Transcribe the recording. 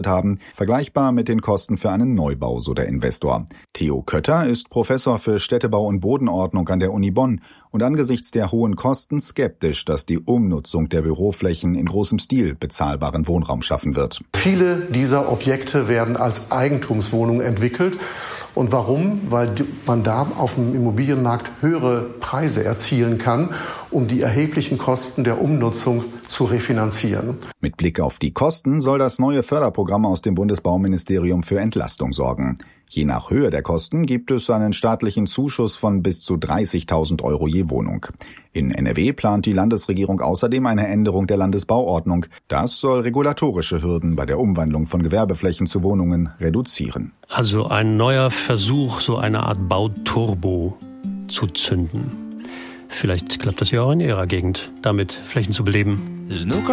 haben, vergleichbar mit den Kosten für einen Neubau, so der Investor. Theo Kötter ist Professor für Städtebau und Bodenordnung an der Uni Bonn und angesichts der hohen Kosten skeptisch, dass die Umnutzung der Büroflächen in großem Stil bezahlbaren Wohnraum schaffen wird. Viele dieser Objekte werden als Eigentumswohnungen entwickelt. Und warum? Weil man da auf dem Immobilienmarkt höhere Preise erzielen kann, um die erheblichen Kosten der Umnutzung zu refinanzieren. Mit Blick auf die Kosten soll das neue Förderprogramm aus dem Bundesbauministerium für Entlastung sorgen. Je nach Höhe der Kosten gibt es einen staatlichen Zuschuss von bis zu 30.000 € je Wohnung. In NRW plant die Landesregierung außerdem eine Änderung der Landesbauordnung. Das soll regulatorische Hürden bei der Umwandlung von Gewerbeflächen zu Wohnungen reduzieren. Also ein neuer Versuch, so eine Art Bauturbo zu zünden. Vielleicht klappt das ja auch in Ihrer Gegend, damit Flächen zu beleben.